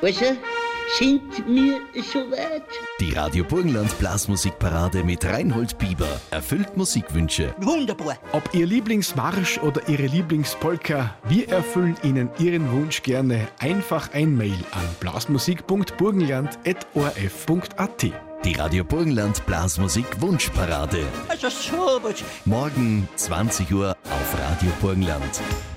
Also, sind wir soweit? Die Radio Burgenland Blasmusikparade mit Reinhold Bieber erfüllt Musikwünsche. Wunderbar. Ob Ihr Lieblingsmarsch oder Ihre Lieblingspolka, wir erfüllen Ihnen Ihren Wunsch gerne. Einfach ein Mail an blasmusik.burgenland@orf.at. Die Radio Burgenland Blasmusik Wunschparade. Also sowas. Morgen 20 Uhr auf Radio Burgenland.